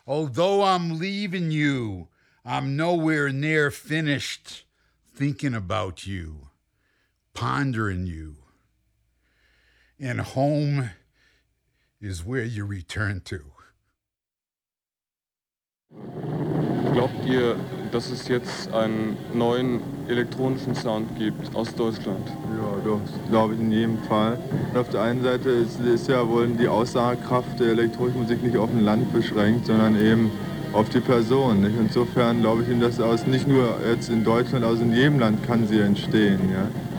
Although I'm leaving you, I'm nowhere near finished thinking about you, pondering you. And home is where you return to. Glaubt ihr, dass es jetzt einen neuen elektronischen Sound gibt aus Deutschland? Ja, doch, glaube ich in jedem Fall. Auf der einen Seite ist ja wohl die Aussagekraft der elektronischen Musik nicht auf ein Land beschränkt, sondern eben auf die Person. Nicht? Insofern glaube ich, dass nicht nur jetzt in Deutschland, also in jedem Land kann sie entstehen. Ja?